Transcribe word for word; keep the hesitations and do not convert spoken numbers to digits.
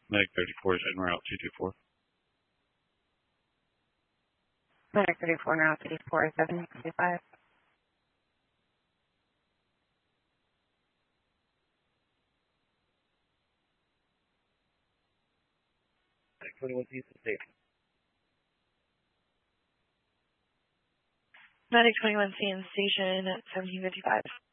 Medic thirty-four is en route two two four. Medic thirty-four, now thirty-four, seven two five. twenty-one Houston State. Medic twenty-one C in station at seventeen fifty-five.